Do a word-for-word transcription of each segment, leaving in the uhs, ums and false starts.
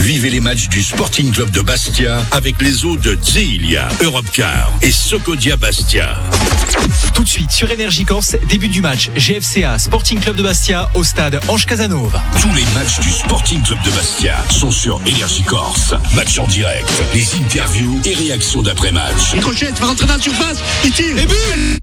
Vivez les matchs du Sporting Club de Bastia avec les eaux de Zeelia, Europcar et Socodia Bastia. Tout de suite sur Énergie Corse, début du match G F C A Sporting Club de Bastia au stade Ange Casanova. Tous les matchs du Sporting Club de Bastia sont sur Énergie Corse. Match en direct, les interviews et réactions d'après-match. Il crochette, va rentrer dans la surface, il tire et but.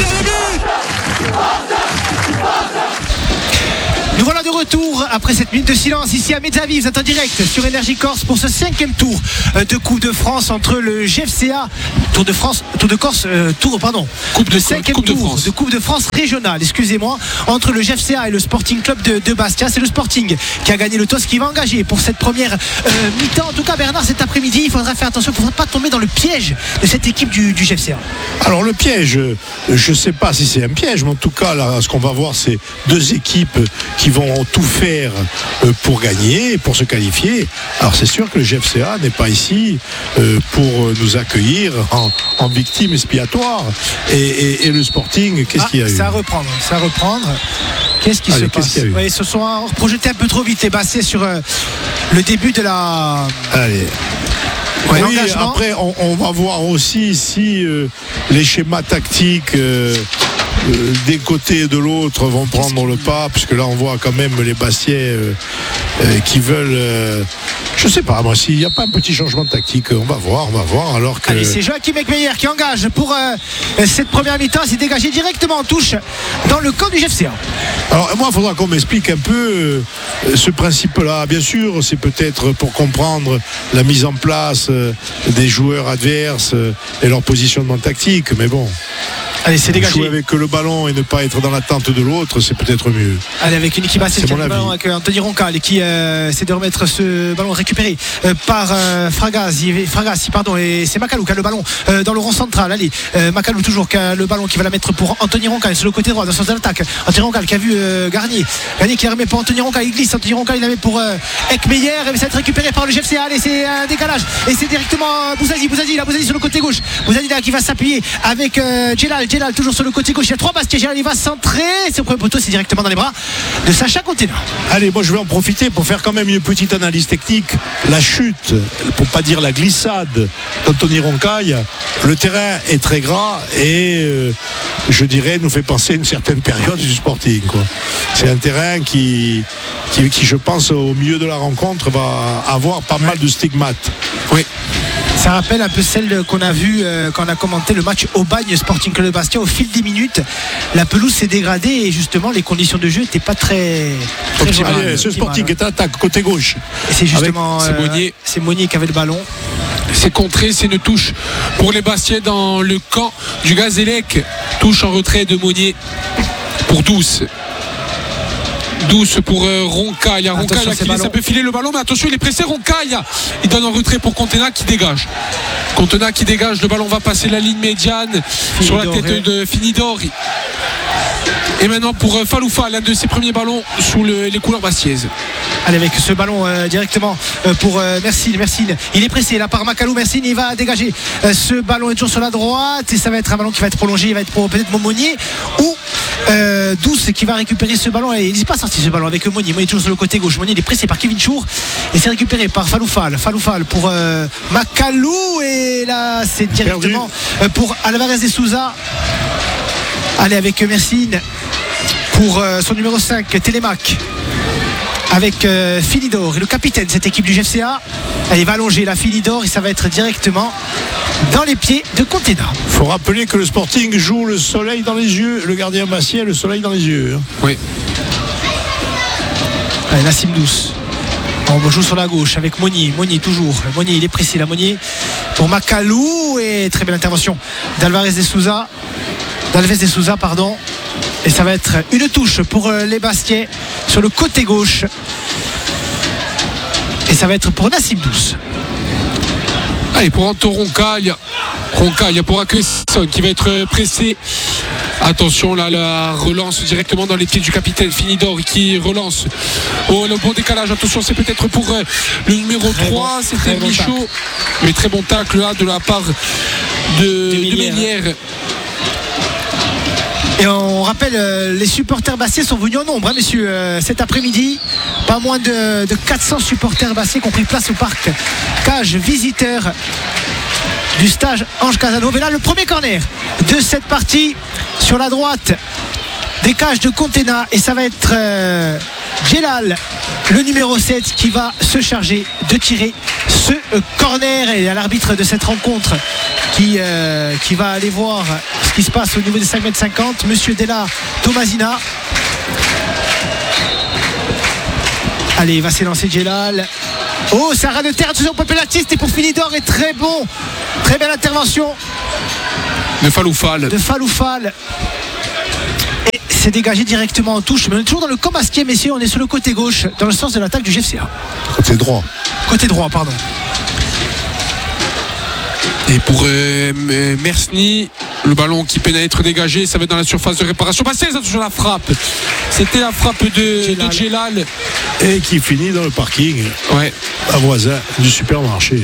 Nous voilà de retour après cette minute de silence ici à Mezzaville. Vous êtes en direct sur Énergie Corse pour ce cinquième tour de Coupe de France entre le G F C A Tour de France, Tour de Corse, euh, Tour pardon, Coupe de cinquième coupe tour de France. de Coupe de France régionale. Excusez-moi, entre le G F C A et le Sporting Club de, de Bastia. C'est le Sporting qui a gagné le toss qui va engager pour cette première euh, mi-temps. En tout cas, Bernard, cet après-midi, il faudra faire attention, il ne faudra pas tomber dans le piège de cette équipe du, du G F C A. Alors le piège, je ne sais pas si c'est un piège, mais en tout cas, là, ce qu'on va voir, c'est deux équipes qui vont tout faire pour gagner, pour se qualifier. Alors c'est sûr que le G F C A n'est pas ici pour nous accueillir en, en victime expiatoire. Et, et, et le Sporting, qu'est-ce ah, qu'il y a eu? Ça va reprendre, ça va reprendre. Qu'est-ce qui Allez, se qu'est-ce passe? qu'il y a eu? Oui, ils se sont projetés un peu trop vite et bassés sur euh, le début de la... Allez. Ouais, oui, engagement. après on, on va voir aussi si euh, les schémas tactiques euh, euh, d'un côté et de l'autre vont prendre le pas, puisque là on voit quand même les Bastiais euh, euh, qui veulent euh, je sais pas moi s'il n'y a pas un petit changement de tactique, on va voir, on va voir alors que... Allez, c'est Joachim Ekmeyer qui engage pour euh, cette première mi-temps. C'est dégagé directement en touche dans le camp du G F C A. Alors moi il faudra qu'on m'explique un peu euh, ce principe-là. Bien sûr c'est peut-être pour comprendre la mise en place euh, des joueurs adverses euh, et leur positionnement tactique, mais bon, allez, c'est dégagé. jouer avec le ballon et ne pas être dans l'attente de l'autre, c'est peut-être mieux. Allez, avec une équipe assez C'est qui a mon le ballon avis. avec Anthony Roncal qui euh, essaie de remettre ce ballon récupéré euh, par euh, Fragaz, Fragaz, pardon, et c'est Macalou qui a le ballon euh, dans le rond central. Allez, euh, Macalou toujours qui a le ballon qui va la mettre pour Anthony Roncal sur le côté droit dans le sens de l'attaque. Anthony Roncal qui a vu euh, Garnier, Garnier qui la remet pour Anthony Roncal, il glisse. Anthony Roncal il la met pour euh, Ekmeyer et ça va être récupéré par le G F C A. Allez, c'est un décalage et c'est directement Bouzazi, Bouzazi, là, Bouzazi sur le côté gauche. Bouzazi là qui va s'appuyer avec euh, Djelal, Djelal toujours sur le côté gauche. Il y a trois Bastiais. Djelal il va centrer. C'est au premier poteau, c'est directement dans les bras de Sacha Contena. Allez, moi je vais en profiter pour faire quand même une petite analyse technique. La chute, pour pas dire la glissade d'Anthony Roncaille, le terrain est très gras et euh, je dirais nous fait penser à une certaine période du Sporting, quoi. C'est un terrain qui, qui, qui je pense au milieu de la rencontre va avoir pas mal de stigmates. Oui. Ça rappelle un peu celle qu'on a vue euh, quand on a commenté le match au Bagne Sporting Club de Bastia. Au fil des minutes, la pelouse s'est dégradée et justement les conditions de jeu n'étaient pas très, très Allez, optimales. ce Sporting est à l'attaque côté gauche. Et c'est justement Avec- c'est euh, Monnier. c'est Monnier qui avait le ballon. C'est contré, c'est une touche pour les Bastiais dans le camp du Gazélec. Touche en retrait de Monnier pour Douce. Douce pour euh, Roncaille. Il y a Roncaille Attention, là, c'est qui laisse ballon. un peu filer le ballon, mais attention, il est pressé. Roncaille, il donne en retrait pour Contena qui dégage. Contena qui dégage, le ballon va passer la ligne médiane sur la Finidor, tête de Finidor. Et maintenant pour euh, Faloufa, l'un de ses premiers ballons sous le- les couleurs bastiaises. Allez, avec ce ballon euh, directement euh, pour euh, Mercine. Mercine, il est pressé là par Macalou. Mercine, il va dégager. Euh, ce ballon est toujours sur la droite et ça va être un ballon qui va être prolongé. Il va être pour peut-être Monnier ou euh, Douce qui va récupérer ce ballon. Et il n'est pas sorti ce ballon avec Monnier. Monnier est toujours sur le côté gauche. Monnier il est pressé par Kevin Chour et c'est récupéré par Faloufal. Faloufal pour euh, Macalou et là c'est directement euh, pour Alvarez de Souza. Allez, avec Mercine pour euh, son numéro cinq, Télémac. Avec euh, Philidor et le capitaine de cette équipe du G F C A. Elle va allonger la Philidor et ça va être directement dans les pieds de Contena. Il faut rappeler que le Sporting joue le soleil dans les yeux, le gardien Bastien le soleil dans les yeux. Oui. Allez, Nassim Douce. On joue sur la gauche avec Monnier. Monnier toujours. Monnier il est pressé là. Monnier pour Macalou et très belle intervention d'Alvarez de Souza. D'Alves de Souza, pardon. Et ça va être une touche pour euh, les Bastiais sur le côté gauche. Et ça va être pour Nassim Douce. Allez, pour Anto Roncaille. Roncaille pour Acquesson qui va être pressé. Attention là, la relance directement dans les pieds du capitaine Finidor qui relance. Oh, le bon décalage, attention, c'est peut-être pour euh, le numéro Très trois, bon, c'était très bon Michaud. tacle. Mais très bon tacle là de la part de, De de Mélière. Mélière. Et Et on rappelle, euh, les supporters bastiais sont venus en nombre, hein, messieurs, euh, cet après-midi. Pas moins de, de quatre cents supporters bastiais qui ont pris place au parc cage visiteur du stade Ange Casanova. Et là, le premier corner de cette partie sur la droite des cages de Contena, et ça va être euh, Djelal, le numéro sept, qui va se charger de tirer ce euh, corner. Et à l'arbitre de cette rencontre qui, euh, qui va aller voir ce qui se passe au niveau des cinq mètres cinquante, monsieur Della Tomasina. Allez, il va s'élancer Djelal. Oh, ça ras de terre, attention pour le pénalty, et pour Finidor, est très bon, très belle intervention de Faloufal. De Faloufal. Et c'est dégagé directement en touche. Mais on est toujours dans le camp bastiais, messieurs. On est sur le côté gauche, dans le sens de l'attaque du G F C A. Côté droit. Côté droit, pardon. Et pour euh, Mersny, le ballon qui pénètre dégagé, ça va être dans la surface de réparation. Passez attention à la frappe. C'était la frappe de de Djelal. Et qui finit dans le parking. Ouais. À voisin du supermarché.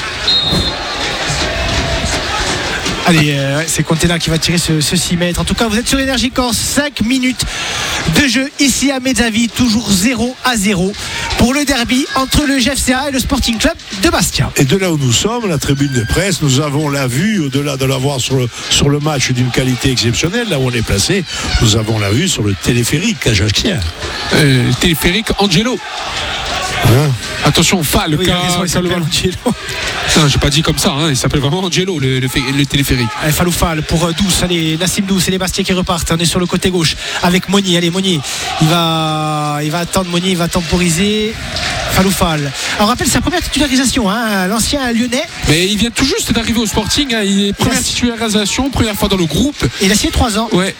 Allez, euh, c'est Contena qui va tirer ce, ce six mètres. En tout cas, vous êtes sur Énergie Corse. cinq minutes de jeu ici à Mezzavi. Toujours zéro à zéro pour le derby entre le G F C A et le Sporting Club de Bastia. Et de là où nous sommes, la tribune de presse, nous avons la vue, au-delà de l'avoir sur le, sur le match d'une qualité exceptionnelle, là où on est placé, nous avons la vue sur le téléphérique ajaxien. Euh, téléphérique Angelo. Hein? Attention, Fall, oui, il a raison, il s'appelle Angelo. Non, j'ai pas dit comme ça, hein, il s'appelle vraiment Angelo, le, le, le téléphérique. Allez, Faloufal pour Douce, allez, Nassim Douce et les Bastiais qui repartent. On est sur le côté gauche avec Monnier. Allez, Monnier, il va, il va attendre Monnier, il va temporiser. Faloufal. Alors, on rappelle sa première titularisation, hein, l'ancien lyonnais. Mais il vient tout juste d'arriver au Sporting, hein, il est première titularisation, première fois dans le groupe. Et il a signé trois ans. Ouais.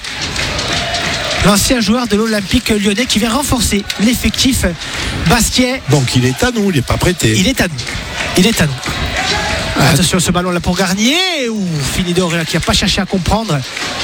L'ancien joueur de l'Olympique lyonnais qui vient renforcer l'effectif bastiais. Donc il est à nous, il n'est pas prêté. Il est à nous. Il est à nous. Ah. Attention à ce ballon là pour Garnier, ou Finidor là, qui n'a pas cherché à comprendre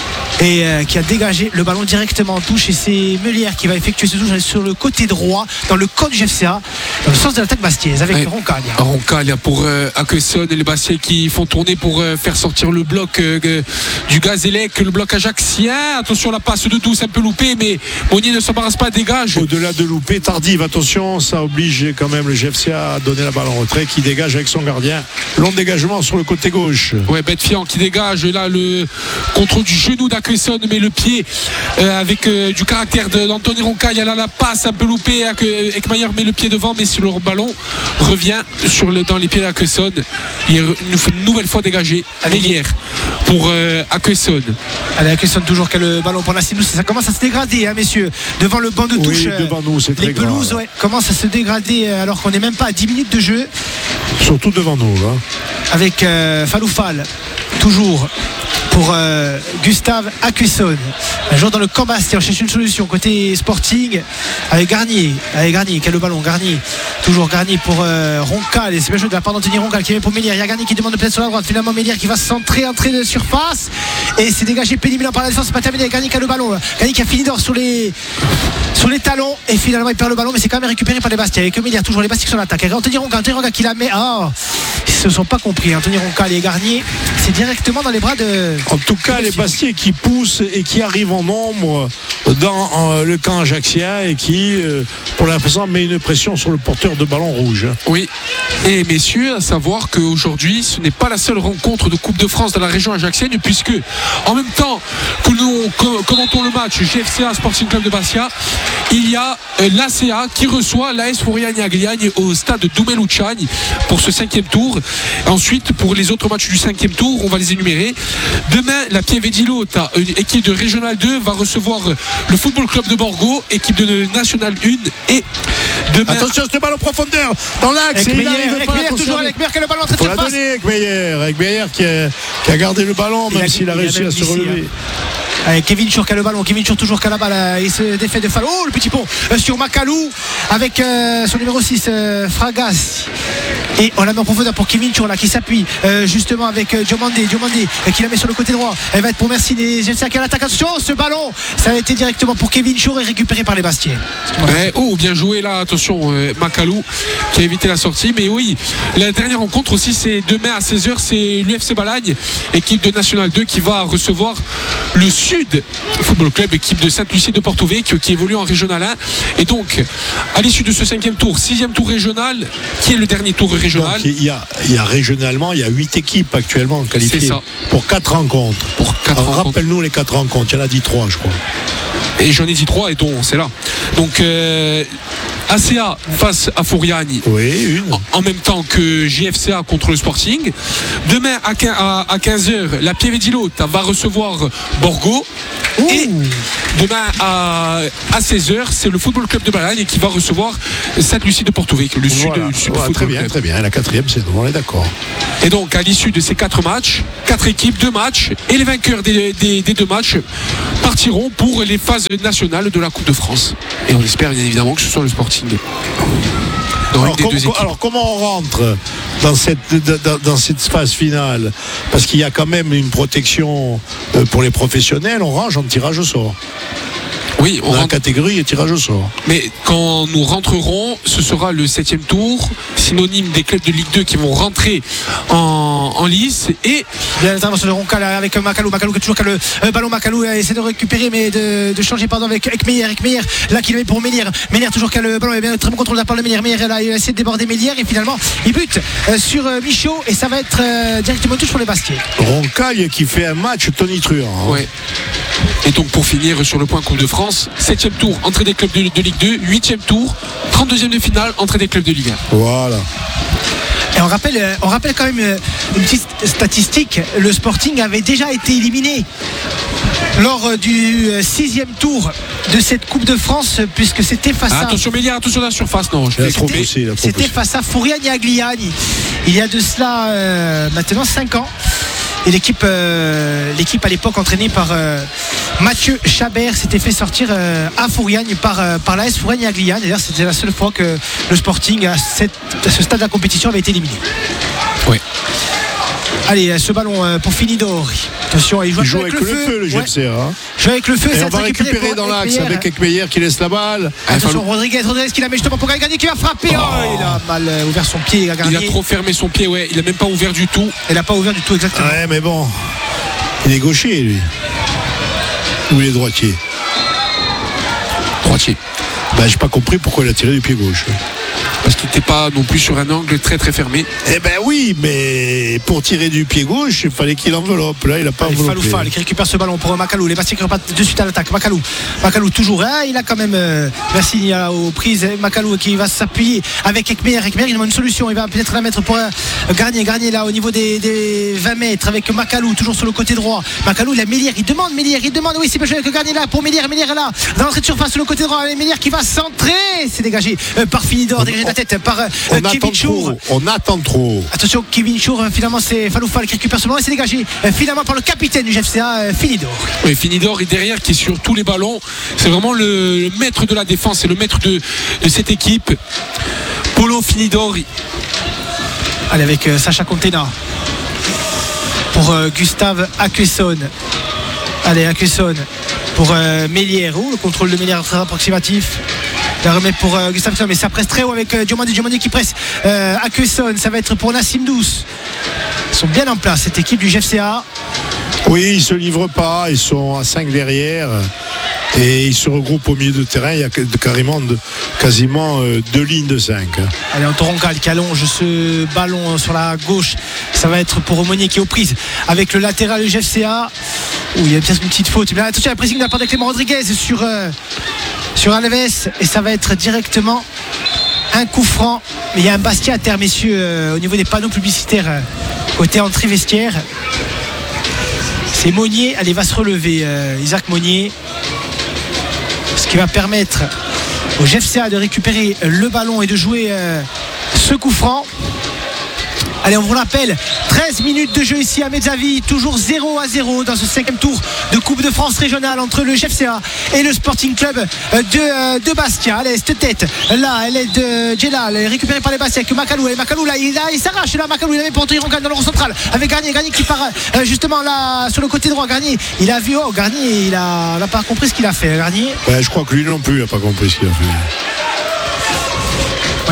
et euh, qui a dégagé le ballon directement en touche. Et c'est Meulière qui va effectuer ce touche sur le côté droit, dans le camp du G F C A, dans le sens de l'attaque bastiaise, avec ouais. Roncaglia. Roncaglia pour euh, Aquesson et les Bastiais qui font tourner pour euh, faire sortir le bloc euh, du Gazélec, le bloc ajaxien. Attention, la passe de Douce un peu loupée, mais Monnier ne s'embarrasse pas, dégage. Au-delà de louper, tardive, attention, ça oblige quand même le G F C A à donner la balle en retrait, qui dégage avec son gardien. Long dégagement sur le côté gauche. Ouais, Betfian qui dégage, là le contrôle du genou d'Aquesson, mais le pied euh, avec euh, du caractère d'Anthony Roncaglia. Là la passe un peu loupée, Ekmayer met le pied devant, mais sur le ballon revient sur le, dans les pieds d'Aquesson. Il nous fait une nouvelle fois dégager Meulière pour euh, Aquesson. Allez, Aquesson toujours qui a le ballon pour Nassim Douce. Ça commence à se dégrader, hein, messieurs, devant le banc de touche. Oui, devant nous, c'est très les pelouses ouais, commencent à se dégrader alors qu'on n'est même pas à dix minutes de jeu. Surtout devant nous, hein. Avec euh, Faloufal toujours pour euh, Gustave Aquesson, un joueur dans le camp Bastia. On cherche une solution côté Sporting avec Garnier, avec Garnier qui a le ballon. Garnier, toujours Garnier pour euh, Roncal, et c'est bien joué de la part d'Anthony Roncal qui vient pour Meulière. Il y a Garnier qui demande de peut-être sur la droite, finalement Meulière qui va centrer, entrer de surface, et c'est dégagé péniblement par la défense. C'est pas terminé. Garnier qui a le ballon, Garnier qui a fini d'or sur les sur les talons, et finalement il perd le ballon, mais c'est quand même récupéré par les Bastiais avec Meulière, toujours les Bastiais sur l'attaque. Et Anthony Roncal, Anthony Roncal qui la met. Ah, ils se sont pas compris. Anthony Roncal et Garnier, c'est directement dans les bras de. En tout cas, les Bastiais qui poussent et qui arrivent en nombre dans euh, le camp ajaxien et qui, euh, pour l'instant, met une pression sur le porteur de ballon rouge. Oui. Et messieurs, à savoir qu'aujourd'hui, ce n'est pas la seule rencontre de Coupe de France dans la région ajaxienne, puisque en même temps que nous commentons le match G F C A Sporting Club de Bastia, il y a euh, l'A C A qui reçoit l'A S Furiani-Agliagne au stade de Doumelucciani pour ce cinquième tour. Ensuite, pour les autres matchs du cinquième tour, on va les énumérer. Demain, la Pieve-di-Lot, une équipe de Régional deux, va recevoir le Football Club de Borgo, équipe de National un. Et demain... Attention, ce ballon en profondeur dans l'axe. Avec Meyer, toujours avec Meyer qui a le ballon en train de faut la donner avec Meyer, avec Meyer qui a, qui a gardé le ballon, même s'il a, a réussi à se relever. Avec Kevin Chour qui a le ballon, Kevin Chour toujours qui a la balle, il se défait de Fall. Oh, le petit pont euh, sur Macalou avec euh, son numéro six, euh, Fragas. Et on la met en profondeur pour Kevin Chour là qui s'appuie euh, justement avec euh, Diomandé, Diomandé euh, qui la met sur le côté droit. Elle va être pour Merci et G F C A qui a l'attaque. Attention, ce ballon, ça a été directement pour Kevin Chour et récupéré par les Bastiais. Ouais, oh, bien joué là, attention, euh, Macalou qui a évité la sortie. Mais oui, la dernière rencontre aussi, c'est demain à seize heures, c'est l'U F C Balagne, équipe de National deux qui va recevoir le Sud Football Club, équipe de Sainte-Lucie de Porto Vecchio qui évolue en régional un. Et donc, à l'issue de ce cinquième tour, sixième tour régional, qui est le dernier tour régional. Donc, il y a, il y a régionalement, il y a huit équipes actuellement qualifiées C'est ça. pour quatre rencontres. Pour quatre Alors, rencontres. rappelle-nous les quatre rencontres. Il y en a dit trois, je crois. Et j'en ai dit trois et ton, c'est là. Donc, euh, A C A face à Fouriani. Oui, une. En, en même temps que J F C A contre le Sporting. Demain à quinze heures, la Pieve-di-Lota va recevoir Borgo. Ouh. Et demain à, à seize heures, c'est le Football Club de Balagne qui va recevoir Sainte-Lucie de Porto Vecchio, le Voilà. sud, sud Ouais, Football très bien, Club. très bien. La quatrième, c'est nous, on est d'accord. Et donc, à l'issue de ces quatre matchs, quatre équipes, deux matchs, et les vainqueurs des, des, des deux matchs partiront pour les phases nationales de la Coupe de France. Et on espère bien évidemment que ce soit le Sporting. Dans Alors, une des com- deux équipes. alors, comment on rentre dans cette, dans, dans cette phase finale? Parce qu'il y a quand même une protection euh, pour les professionnels. On range en tirage au sort. Oui, on Dans la rentre. catégorie et tirage au sort. Mais quand nous rentrerons, ce sera le septième tour, synonyme des clubs de Ligue deux qui vont rentrer en, en lice. Et Bien l'intervention de Roncal avec Macalou. Macalou qui a toujours qu'à le euh, ballon. Macalou essaie de récupérer, mais de, de changer pardon avec, avec Meyer. Avec Meyer, là qu'il avait pour Mélière. Mélière toujours qu'à le ballon. Et bien très bon contrôle de la part de Mélière. Mélière là, il a essayé de déborder Mélière et finalement il bute euh, sur euh, Michaud et ça va être euh, directement touche pour les Basquiers. Roncaille qui fait un match tonitruant. Hein. ouais. Et donc pour finir sur le point Coupe de France, septième tour, entrée des clubs de, de Ligue deux, huitième tour, trente-deuxième de finale, entrée des clubs de Ligue un. Voilà. Et on rappelle, euh, on rappelle quand même euh, une petite statistique. Le Sporting avait déjà été éliminé lors euh, du euh, sixième tour de cette Coupe de France, euh, puisque c'était face Ah, à. attention Mélière, attention à la surface, non, je Il a l'ai trop trompé. poussé, il a trop C'était poussé. face à Fouriani Agliani. Il y a de cela euh, maintenant cinq ans. Et l'équipe, euh, l'équipe à l'époque entraînée par euh, Mathieu Chabert s'était fait sortir euh, à Fouriani par, euh, par l'A S Fouriani Agliani. D'ailleurs, c'était la seule fois que le Sporting à, cette, à ce stade de la compétition avait été éliminé. Ouais. Allez, ce ballon euh, pour Finidori. Attention, il joue, Il joue avec, avec le feu, le G F Ouais, C A. hein. joue avec le feu. Et ça on va récupérer pour dans l'axe Ekmeyer. avec Ekmeyer qui laisse la balle. Attention, Rodriguez, Rodriguez qui la met justement pour Gagné qui va frapper. Oh, il a mal euh, ouvert son pied, il a Il gagné. a trop fermé son pied, ouais, il a même pas ouvert du tout. Il n'a pas ouvert du tout, exactement. Ouais, mais bon. Il est gaucher, lui. Ou il est droitier. Droitier. Ben, j'ai pas compris pourquoi il a tiré du pied gauche. Parce qu'il n'était pas non plus sur un angle très très fermé. Eh ben oui, mais pour tirer du pied gauche, il fallait qu'il enveloppe. Là, il a pas Allez, enveloppé. Faloufal qui récupère ce ballon pour Macalou. Les Bastiens qui repartent de suite à l'attaque. Macalou, Macalou toujours. Hein, il a quand même euh, merci aux prises. Macalou qui va s'appuyer avec Ekmeyer. Ekmeyer, il demande une solution. Il va peut-être la mettre pour euh, Garnier. Garnier là au niveau des, des vingt mètres avec Macalou toujours sur le côté droit. Macalou, il a Mélière. Il demande Mélière. Il demande oui, c'est peut jouer avec Garnier là pour Mélière. Mélière est là dans l'entrée de surface sur le côté droit. Mélière qui va centrer. C'est dégagé euh, par Finidor, dégagé de la tête par euh, On Kevin attend Chour. trop. On attend trop. Attention, Kevin Chour, euh, finalement c'est Faloufal qui récupère ce ballon et c'est dégagé euh, finalement par le capitaine du G F C A, euh, Finidor. Oui, Finidor est derrière, qui est sur tous les ballons. C'est vraiment le, le maître de la défense, c'est le maître de, de cette équipe. Polo Finidor. Allez, avec euh, Sacha Contena pour euh, Gustave Acquesson. Allez, Acquesson pour euh, Mélière. Oh, le contrôle de Mélière très approximatif. La remet pour euh, Gustave Acquesson, mais ça presse très haut avec euh, Diomandi. Diomandi qui presse euh, Acquesson. Ça va être pour Nassim Douce. Ils sont bien en place, cette équipe du G F C A. Oui, ils se livrent pas. Ils sont à cinq derrière. Et ils se regroupent au milieu de terrain. Il y a carrément de, quasiment euh, deux lignes de cinq. Allez, Antoron Cal qui allonge ce ballon sur la gauche. Ça va être pour Aumonier qui est aux prises avec le latéral du G F C A. Où il y a peut-être une petite faute. Mais attention à la pressing de la part de Clément Rodriguez sur, euh, sur Alves. Et ça va être directement un coup franc. Mais il y a un Bastia à terre, messieurs, euh, au niveau des panneaux publicitaires euh, côté entrée vestiaire. C'est Monnier. Allez, va se relever euh, Isaac Monnier. Ce qui va permettre au G F C A de récupérer le ballon et de jouer euh, ce coup franc. Allez, on vous rappelle, treize minutes de jeu ici à Mezzavi, toujours zéro à zéro dans ce cinquième tour de Coupe de France régionale entre le G F C A et le Sporting Club de, de Bastia. Allez, cette tête, là, elle est de Djelal, elle est récupérée par les Bastiens avec Macalou. Et Macalou, là, il, il s'arrache, là, Macalou, il avait pour Anthony Roncal dans le rond central avec Garnier. Garnier qui part euh, justement là sur le côté droit. Garnier, il a vu, oh, Garnier, il a, il a pas compris ce qu'il a fait, Garnier. Ben, je crois que lui non plus n'a pas compris ce qu'il a fait.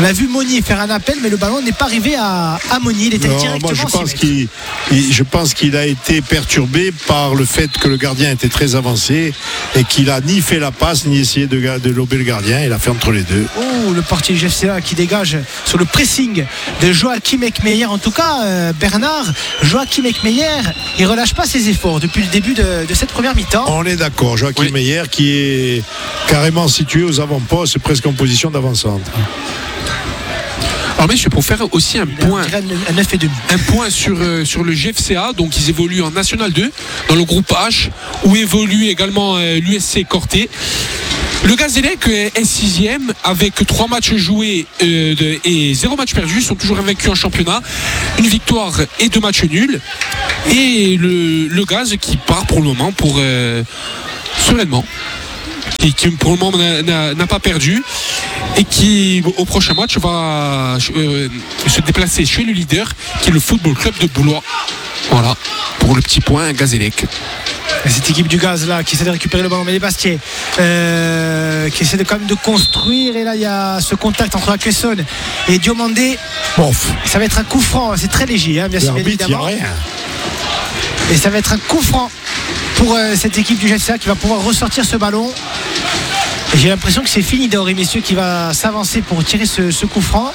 On a vu Monnier faire un appel, mais le ballon n'est pas arrivé à, à Monnier. Il était Non, directement moi, je six pense mètres. qu'il, il- je pense qu'il a été perturbé par le fait que le gardien était très avancé et qu'il a ni fait la passe ni essayé de, ga- de lober le gardien. Il a fait entre les deux. Oh, le portier du G F C A qui dégage sur le pressing de Joachim Eckmeyer. En tout cas, euh, Bernard, Joachim Eckmeyer, il relâche pas ses efforts depuis le début de, de cette première mi-temps. On est d'accord. Joachim Oui. Meyer qui est carrément situé aux avant-postes, presque en position d'avant-centre. Alors messieurs, pour faire aussi un Il a point, un neuf et demi. un point sur, euh, sur le G F C A, donc ils évoluent en National deux, dans le groupe H, où évolue également euh, l'U S C Corté. Le Gazélec euh, est sixième avec trois matchs joués euh, de- et zéro match perdu. Ils sont toujours invaincus en championnat. Une victoire et deux matchs nuls. Et le, le Gaz qui part pour le moment pour euh, sereinement. Et qui pour le moment n'a- n'a n'a pas perdu. Et qui au prochain match va euh, se déplacer chez le leader qui est le Football Club de Boulois. Voilà, pour le petit point Gazélec. Et cette équipe du Gaz là qui essaie de récupérer le ballon, mais les Bastiers euh, qui essaie de quand même de construire. Et là il y a ce contact entre Aquesson et Diomandé. Bof. Ça va être un coup franc, c'est très léger, hein, bien sûr, L'arbitre, il n'y a évidemment. rien. Et ça va être un coup franc pour euh, cette équipe du G F C A qui va pouvoir ressortir ce ballon. Et j'ai l'impression que c'est fini d'Henri, messieurs, qui va s'avancer pour tirer ce, ce coup franc.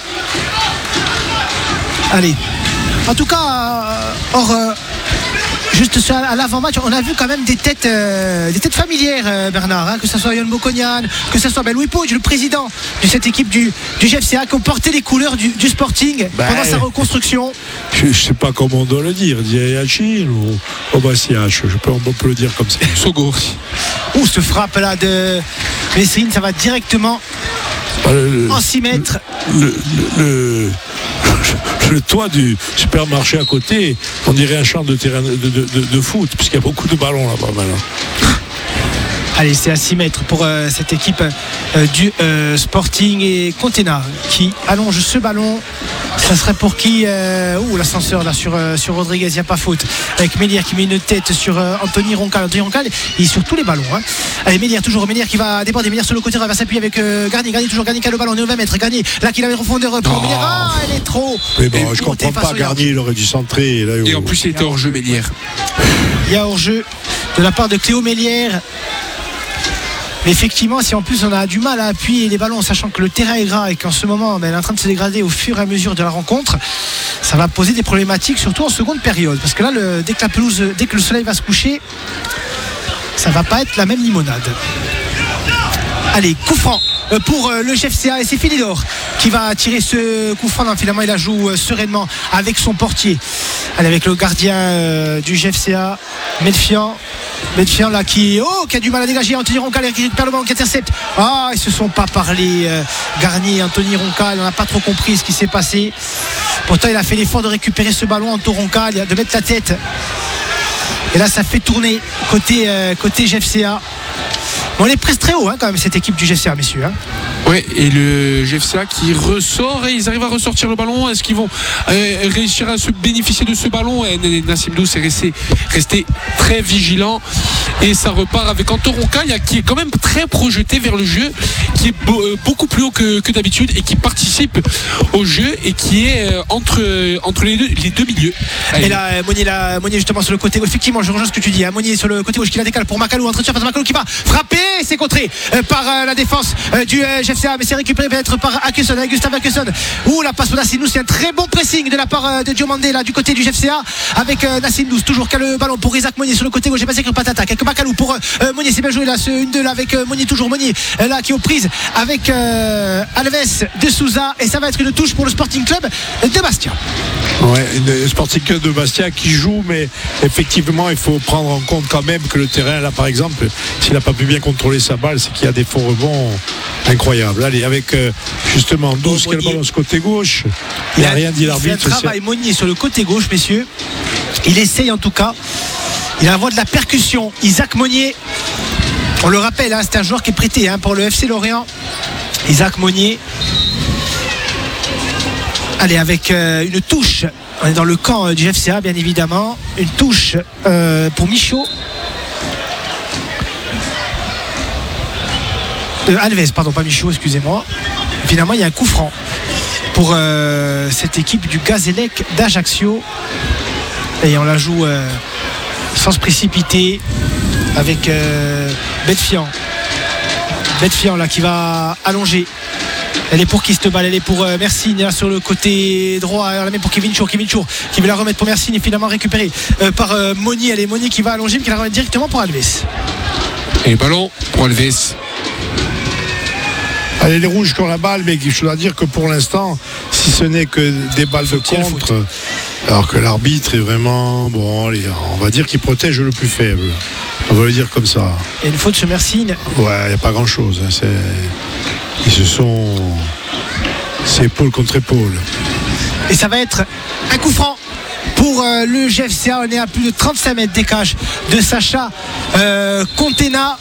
Allez. En tout cas, euh, or, euh, juste sur- à l'avant-match, on a vu quand même des têtes, euh, des têtes familières, euh, Bernard, hein, que ce soit Yann Bokonian, que ce soit ben, Louis Pouge, le président de cette équipe du, du G F C A, qui ont porté les couleurs du, du Sporting Ben, pendant sa reconstruction. Je ne sais pas comment on doit le dire. Diachil ou Obasiach. Je peux, on peut le dire comme ça. Sogo aussi. Ouh, ce frappe là de Messrine, ça va directement Le, en six mètres. le, le- le- le toit du supermarché à côté, on dirait un champ de terrain de, de- de- de foot, puisqu'il y a beaucoup de ballons là-bas maintenant. Allez, c'est à six mètres pour euh, cette équipe euh, du euh, Sporting et Contena qui allonge ce ballon. Ça serait pour qui euh, Ouh, l'ascenseur là sur, euh, sur Rodriguez, il n'y a pas faute. Avec Mélière qui met une tête sur euh, Anthony Roncal. Anthony Roncal, il est sur tous les ballons. Hein. Allez, Mélière, toujours Mélière qui va déborder. Mélière sur le côté, va s'appuyer avec euh, Garnier. Garnier, toujours Garnier qui a le ballon. On est au vingt mètres. Garnier, là qui la met en profondeur pour Oh. Mélière. Ah, elle est trop. Mais bon, Et je montée comprends face pas. au Garnier, il aurait dû centrer. Là, Et oh. en plus il était hors jeu Mélière. Il y a hors-jeu de la part de Cléo Mélière. Mais effectivement, si en plus on a du mal à appuyer les ballons, sachant que le terrain est gras et qu'en ce moment ben, elle est en train de se dégrader au fur et à mesure de la rencontre, ça va poser des problématiques, surtout en seconde période. Parce que là, le, dès que la pelouse, dès que le soleil va se coucher, ça va pas être la même limonade. Allez, coup franc euh, pour euh, le G F C A et c'est Philidor qui va tirer ce coup franc. Non, finalement, il la joue euh, sereinement avec son portier. Allez, avec le gardien euh, du G F C A, Medfian. Medfian là qui, oh, qui a du mal à dégager. Anthony Roncal qui récupère le ballon, qui intercepte. Ah, ils se sont pas parlé. Euh, Garnier, Anthony Roncal, on n'a pas trop compris ce qui s'est passé. Pourtant, il a fait l'effort de récupérer ce ballon, Anthony Roncal, de mettre la tête. Et là, ça fait tourner côté, euh, côté G F C A. Bon, on est presque très haut hein, quand même cette équipe du G F C A, messieurs. Hein. Ouais, et le G F C A qui ressort et ils arrivent à ressortir le ballon. Est-ce qu'ils vont euh, réussir à se bénéficier de ce ballon? Et Nassim Dous est resté, resté très vigilant et ça repart avec Anton Roncaille qui est quand même très projeté vers le jeu, qui est beau, euh, beaucoup plus haut que, que d'habitude et qui participe au jeu et qui est euh, entre, entre les, deux, les deux milieux. Allez. Et là, euh, Monnier, là, Monnier justement sur le côté. Effectivement, je rejoins ce que tu dis. Hein. Monnier sur le côté gauche qui la décale pour Macalou. Entretien face à Macalou qui va frapper. C'est contré euh, par euh, la défense euh, du euh, G F C A, mais c'est récupéré peut-être par Akesson, avec Gustave Akesson. Ouh, la passe pour Nassim Dous. C'est un très bon pressing de la part euh, de Diomandé là du côté du G F C A avec euh, Nassim Dous. Toujours qu'à le ballon pour Isaac Monnier sur le côté gauche. J'ai passé avec Patata. Avec Macalou pour euh, Monnier. C'est bien joué là. Ce une deux là avec euh, Monnier. Toujours Monnier euh, là qui est aux prises avec euh, Alves de Souza. Et ça va être une touche pour le Sporting Club de Bastia. Ouais, le Sporting Club de Bastia qui joue, mais effectivement, il faut prendre en compte quand même que le terrain, là par exemple, s'il n'a pas pu bien contrôler sa balle, c'est qu'il y a des faux rebonds incroyables. Allez, avec euh, justement douze, Bon, quel Monnier. ballon ce côté gauche, il n'a rien dit Il l'arbitre. fait un travail Monnier sur le côté gauche, messieurs. Il essaye en tout cas. Il envoie de la percussion. Isaac Monnier, on le rappelle, hein, c'est un joueur qui est prêté hein, pour le F C Lorient. Isaac Monnier. Allez, avec euh, une touche. On est dans le camp euh, du F C A, bien évidemment. Une touche euh, pour Michaud. Euh, Alves, pardon, pas Michaud, excusez-moi. Finalement, il y a un coup franc. pour euh, cette équipe du Gazélec d'Ajaccio. Et on la joue euh, sans se précipiter avec euh, Betfian. Betfian là qui va allonger. Elle est pour qui cette balle? Elle est pour euh, Mersin là, sur le côté droit. Elle la met pour Kevin Chour. Kevin Chour qui va la remettre pour Mersin et finalement récupérée euh, par euh, Monnier. Elle est Monnier qui va allonger mais qui la remet directement pour Alves. Et ballon pour Alves. Allez, les rouges qui ont la balle, mais je dois dire que pour l'instant, si ce n'est que des balles de contre, alors que l'arbitre est vraiment, bon, allez, on va dire qu'il protège le plus faible. On va le dire comme ça. Et une faute sur Mersin. Ouais, il n'y a pas grand-chose. Hein. C'est... Ils se sont... C'est épaule contre épaule. Et ça va être un coup franc pour euh, le G F C A. On est à plus de trente-cinq mètres d'écart de Sacha euh, Contena.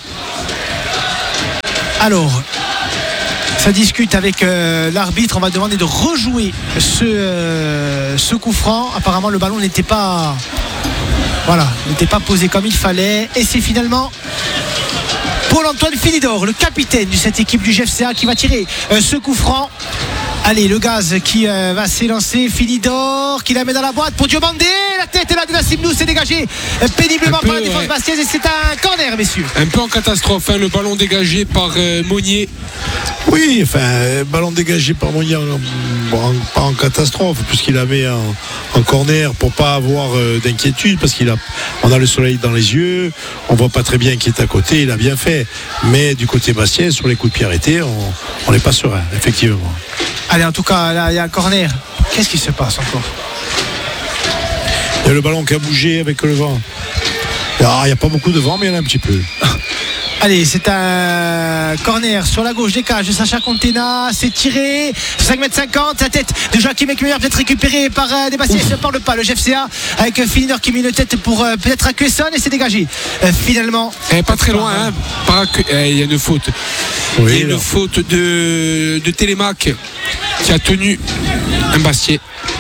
Alors, ça discute avec euh, l'arbitre. On va demander de rejouer ce, euh, ce coup franc. Apparemment, le ballon n'était pas, voilà, n'était pas posé comme il fallait. Et c'est finalement Paul-Antoine Philidor, le capitaine de cette équipe du G F C A, qui va tirer euh, ce coup franc. Allez, le gaz qui euh, va s'élancer. Philidor qui la met dans la boîte pour Diomandé. La tête est là de Nassim Nous, c'est dégagé euh, péniblement peu, par la défense ouais. bastiaise. Et c'est un corner, messieurs. Un peu en catastrophe, hein, le ballon dégagé par euh, Monnier. Oui, enfin, ballon dégagé par Monnier, bon, pas en catastrophe, puisqu'il la met en, en corner pour pas avoir euh, d'inquiétude, parce qu'il a, on a le soleil dans les yeux, on voit pas très bien qui est à côté, il a bien fait. Mais du côté bastien, sur les coups de pied arrêtés, on n'est pas serein, effectivement. Allez, en tout cas, là, il y a un corner. Qu'est-ce qui se passe encore? Il y a le ballon qui a bougé avec le vent. Ah, il n'y a pas beaucoup de vent, mais il y en a un petit peu. Allez, c'est un corner sur la gauche des cages de Sacha Contena. C'est tiré, cinq mètres cinquante. La tête de Joachim Ekmeyer peut-être récupérée par euh, des Bastiens. Il ne parle pas, le G F C A, avec euh, Philidor qui met une tête pour euh, peut-être Acuesson et c'est dégagé. Euh, finalement. Eh, pas très loin, hein. Par Acu... eh, il y a une faute. Oui, il y a une faute de, de Télémac qui a tenu un Bastien.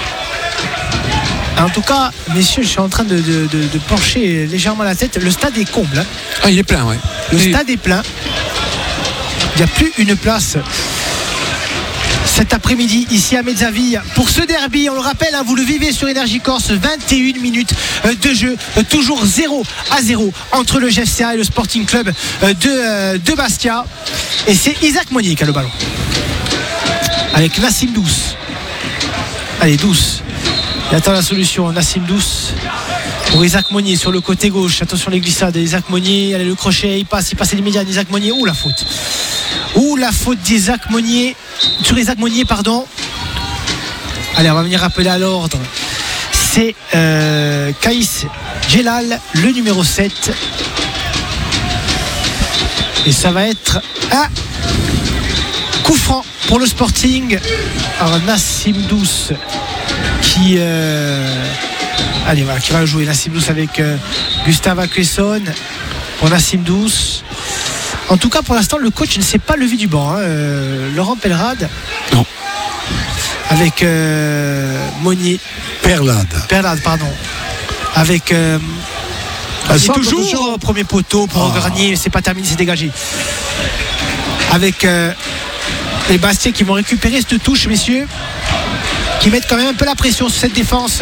En tout cas, messieurs, je suis en train de, de, de, de pencher légèrement la tête. Le stade est comble. Hein. Ah, il est plein, ouais. Le Et... stade est plein. Il n'y a plus une place cet après-midi ici à Mezzaville pour ce derby. On le rappelle, hein, vous le vivez sur Énergie Corse. vingt et une minutes de jeu, toujours zéro à zéro entre le G F C A et le Sporting Club de, de Bastia. Et c'est Isaac Monnier qui a le ballon avec Nassim Douce. Allez, Douce. Il attend la solution. Nassim Douce pour Isaac Monnier sur le côté gauche. Attention les glissades. Isaac Monnier, allez, le crochet, il passe, il passe l'immédiat d'Isaac Monnier. Ouh, la faute. Ouh, la faute d'Isaac Monnier. Sur Isaac Monnier, pardon. Allez, on va venir rappeler à l'ordre. C'est euh, Kaïs Djelal, le numéro sept. Et ça va être un coup franc pour le Sporting. Alors Nassim Douce qui euh, allez, voilà, qui va jouer Nassim Douce avec euh, Gustave Acuesson pour Nassim Douce. En tout cas, pour l'instant, le coach ne s'est pas levé du banc, hein. euh, Laurent Pelrade. Non. Avec euh, Monnier. Perlade. Perlade, pardon. Avec euh, ah, c'est toujours au premier poteau pour oh. Garnier. C'est pas terminé, c'est dégagé. Avec euh, les Bastiais qui vont récupérer cette touche, messieurs, qui mettent quand même un peu la pression sur cette défense.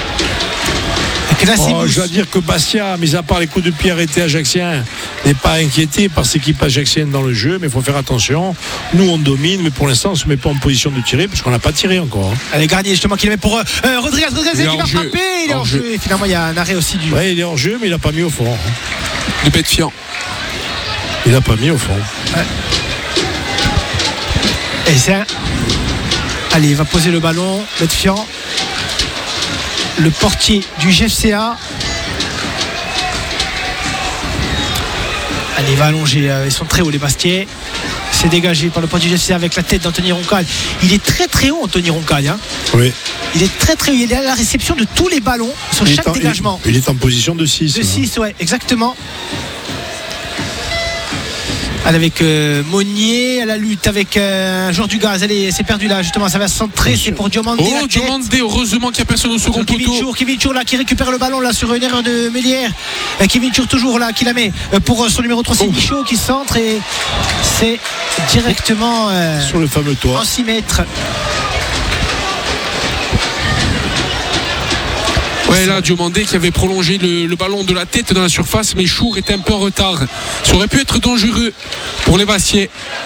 Oh, je dois dire que Bastia, mis à part les coups de pied arrêtés ajaxiens, n'est pas inquiété par cette équipe ajaxienne dans le jeu, mais il faut faire attention. Nous on domine, mais pour l'instant on ne se met pas en position de tirer parce qu'on n'a pas tiré encore. Hein. Allez, Garnier justement qui le met pour euh, Rodriguez, Rodriguez qui va frapper, il est hors jeu. Et finalement il y a un arrêt aussi du. Ouais, il est hors jeu, mais il n'a pas mis au fond. Hein. De Betfian. Il n'a pas mis au fond. Ouais. Et c'est un... Allez, il va poser le ballon, Betfian. Le portier du G F C A. Allez, il va allonger. Ils sont très hauts les Bastiais. C'est dégagé par le portier du G F C A avec la tête d'Anthony Roncal. Il est très très haut, Anthony Roncal. Hein. Oui. Il est très très haut. Il est à la réception de tous les ballons sur il chaque en, dégagement. Il, il est en position de six. De six, ouais, exactement. Elle avec euh, Monnier à la lutte avec euh, un joueur du gaz. Allez, c'est perdu là justement, ça va se centrer. C'est pour Diomandé. Oh, Diomandé, heureusement qu'il n'y a personne au second poteau. Kevin Chour, Kevin Chour là qui récupère le ballon là sur une erreur de Mélière. euh, Kevin Chour toujours là qui la met euh, pour euh, son numéro trois, c'est oh. Michaud qui centre et c'est directement euh, sur le fameux toit en six mètres. Ouais, là, Diomandé qui avait prolongé le, le ballon de la tête dans la surface, mais Chour était un peu en retard. Ça aurait pu être dangereux pour les Bastiais.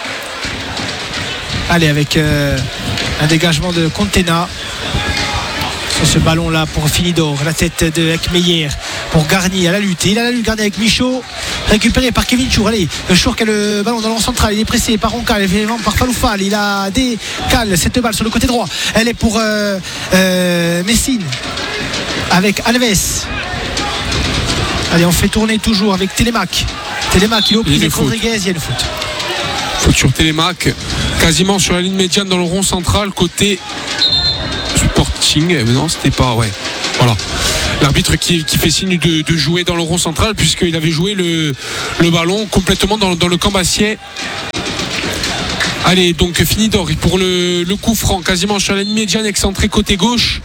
Allez, avec euh, un dégagement de Contena sur ce ballon là pour Finidor, la tête de Ekmeyer pour Garnier à la lutte, il a la lutte, Garnier avec Michaud, récupéré par Kevin Chour. Allez, Chour qui a le ballon dans le rond central, il est pressé par Roncal, évidemment par Faloufal, il a décalé cette balle sur le côté droit, elle est pour euh, euh, Messine avec Alves. Allez, on fait tourner toujours avec Télémac. Télémac, il est au pied avec Rodriguez, il y a une faute. Faute sur Télémac, quasiment sur la ligne médiane dans le rond central, côté Sporting. Mais non, c'était pas. Ouais. Voilà. L'arbitre qui, qui fait signe de, de jouer dans le rond central, puisqu'il avait joué le, le ballon complètement dans, dans le camp bastiais. Allez, donc Finidor pour le, le coup franc, quasiment sur la ligne médiane, excentré côté gauche.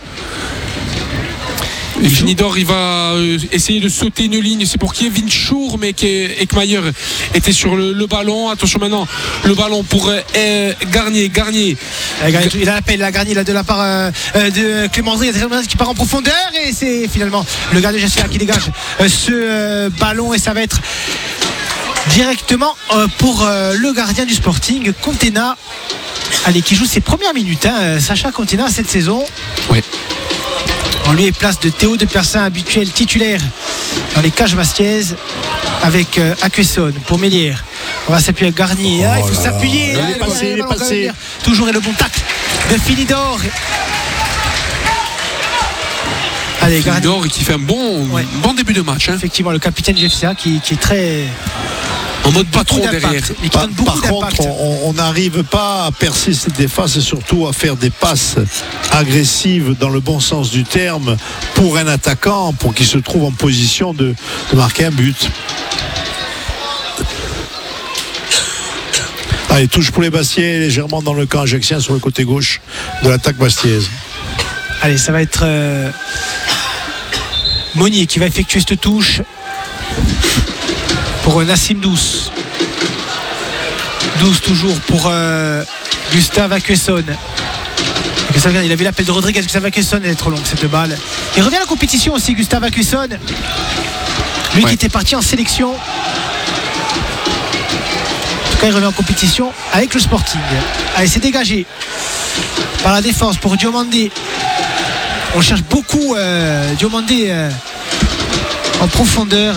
Et Finidor, il va essayer de sauter une ligne. C'est pour Kevin Chour, mais Ekmeyer était sur le, le ballon. Attention maintenant, le ballon pour euh, Garnier. Garnier. Il a l'appel, la Garnier là, de la part euh, de Clément André qui part en profondeur. Et c'est finalement le gardien G C A qui dégage euh, ce euh, ballon. Et ça va être directement euh, pour euh, le gardien du Sporting, Contena. Allez, qui joue ses premières minutes. Hein, Sacha Contena cette saison. Oui. En lui est place de Théo de Persin, habituel titulaire dans les cages bastiaises avec euh, Acuesson pour Mélière. On va s'appuyer avec Garnier. Ah, il faut s'appuyer. Il est passé, il est passé. Toujours et le bon tacle de Finidor. Allez, Finidor qui fait un bon, ouais. bon début de match. Hein. Effectivement, le capitaine du F C A qui, qui est très. En mode patron derrière. Et qui donne beaucoup Par contre, on n'arrive pas à percer cette défense et surtout à faire des passes agressives dans le bon sens du terme pour un attaquant, pour qu'il se trouve en position de, de marquer un but. Allez, touche pour les Bastiais, légèrement dans le camp ajaxien sur le côté gauche de l'attaque bastiaise. Allez, ça va être euh, Monnier qui va effectuer cette touche pour Nassim Douce. Douce toujours pour euh, Gustave Acuesson. Il a vu l'appel de Rodriguez. Gustave Acuesson, elle est trop longue cette balle. Il revient à la compétition aussi, Gustave Acuesson. Lui ouais. qui était parti en sélection. En tout cas, il revient en compétition avec le Sporting. Allez, c'est dégagé par la défense pour Diomandé. On cherche beaucoup euh, Diomandé euh, en profondeur.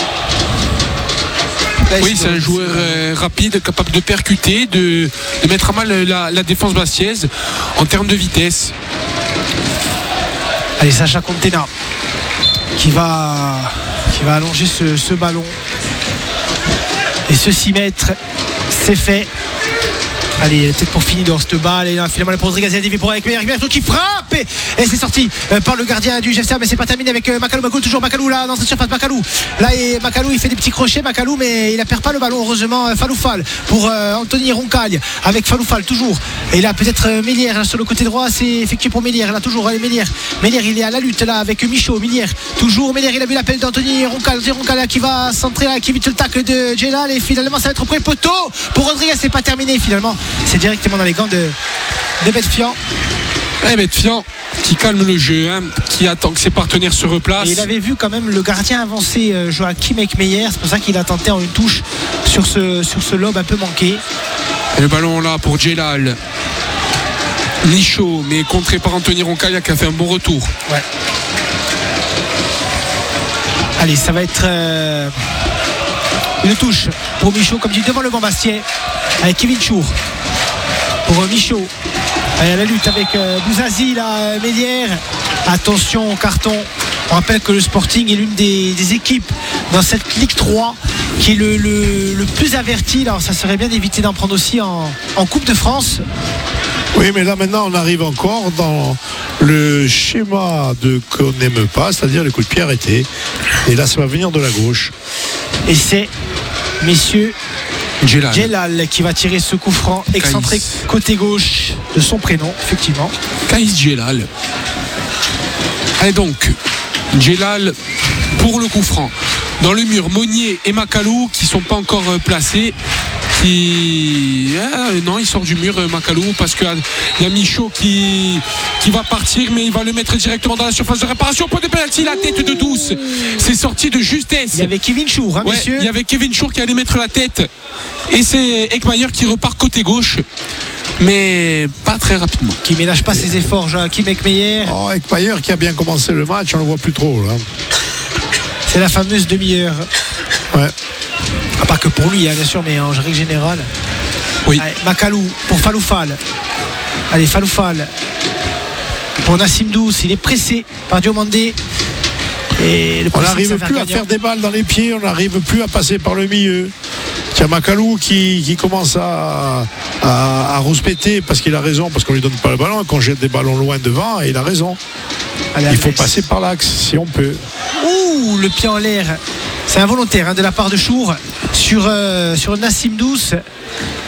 Oui, c'est un joueur euh, rapide, capable de percuter, de, de mettre à mal la, la défense bastiaise en termes de vitesse. Allez, Sacha Contena qui va, qui va allonger ce, ce ballon. Et ce six mètres, c'est fait. Allez, peut-être pour finir dans cette balle. Et là, finalement, pour Rodriguez, il a pour avec Ekmeyer qui frappe. Et, et c'est sorti euh, par le gardien du G F C A. Mais c'est pas terminé avec euh, Macalou. Macalou, toujours Macalou là dans cette surface. Macalou. Là, et Macalou, il fait des petits crochets. Macalou, mais il ne perd pas le ballon. Heureusement, euh, Faloufal pour euh, Anthony Roncaille. Avec Faloufal, toujours. Et là, peut-être euh, Mélière là, sur le côté droit. C'est effectué pour Mélière. Là, toujours. Allez, Mélière. Mélière, il est à la lutte là avec Michaud. Mélière, toujours. Mélière, il a vu l'appel d'Anthony Roncaille. Roncaille là, qui va centrer là, qui évite le tacle de Djelal. Et finalement, ça va être au premier poteau. Pour Rodriguez, c'est pas terminé finalement. C'est directement dans les gants de, de Betfian. Et Betfian qui calme le jeu, hein, qui attend que ses partenaires se replacent. Et il avait vu quand même le gardien avancer, euh, Joachim Ekmeyer. C'est pour ça qu'il a tenté en une touche sur ce, sur ce lob un peu manqué. Et le ballon là pour Djelal. Michaud, mais contré par Anthony Roncaille qui a fait un bon retour. Ouais. Allez, ça va être euh, une touche pour Michaud, comme dit devant le banc bastiais, avec Kevin Chour. Pour Michaud. Allez, à la lutte avec euh, Bouzazi, la Mélière. Attention au carton. On rappelle que le Sporting est l'une des, des équipes dans cette Ligue trois qui est le, le, le plus averti. Alors ça serait bien d'éviter d'en prendre aussi en, en Coupe de France. Oui, mais là maintenant on arrive encore dans le schéma de qu'on n'aime pas, c'est-à-dire les coups de pied arrêtés. Et là ça va venir de la gauche. Et c'est messieurs Djelal. Djelal qui va tirer ce coup franc excentré Kaïs. Côté gauche de son prénom, effectivement. Kaïs Djelal. Allez donc, Djelal pour le coup franc. Dans le mur, Monnier et Macalou qui ne sont pas encore placés. qui euh, non, il sort du mur euh, Macalou, parce qu'il y a Michaud qui, qui va partir, mais il va le mettre directement dans la surface de réparation. Point de pénalty, la tête de Douce, c'est sorti de justesse. Il y avait Kevin Chour, hein, ouais, messieurs. il y avait Kevin Chour qui allait mettre la tête, et c'est Ekmayer qui repart côté gauche, mais pas très rapidement. Qui ménage pas ses efforts, Joachim Ekmeyer. Oh, Ekmayer qui a bien commencé le match, on le voit plus trop là. C'est la fameuse demi-heure. Ouais. Ah, pas que pour lui, hein, bien sûr, mais en règle générale. Oui. Allez, Macalou pour Faloufal. Allez, Faloufal pour Nassim Douce. Il est pressé par Diomandé. Et le On pressing n'arrive s'avère plus à gagnant. faire des balles dans les pieds, on n'arrive plus à passer par le milieu. Tiens, Macalou qui, qui commence à, à, à rouspéter parce qu'il a raison, parce qu'on lui donne pas le ballon, qu'on jette des ballons loin devant, et il a raison. Allez, Il faut Alex. passer par l'axe si on peut. Ouh, le pied en l'air. C'est involontaire, hein, de la part de Chour sur, euh, sur Nassim Douce.